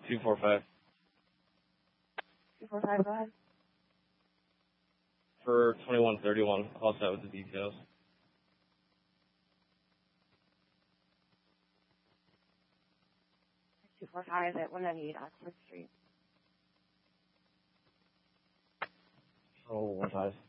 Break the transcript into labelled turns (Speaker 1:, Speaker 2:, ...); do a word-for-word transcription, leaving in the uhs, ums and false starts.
Speaker 1: two four five.
Speaker 2: two four five, go ahead.
Speaker 1: For twenty-one thirty-one, all set with the details.
Speaker 2: two four five at one ninety-eight Oxford Street.
Speaker 1: Oh, one five.